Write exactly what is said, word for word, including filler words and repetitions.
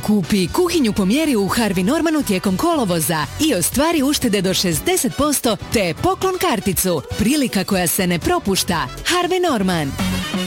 Kupi kuhinju po mjeri u Harvey Normanu tijekom kolovoza i ostvari uštede do šezdeset posto te poklon karticu. Prilika koja se ne propušta. Harvey Norman.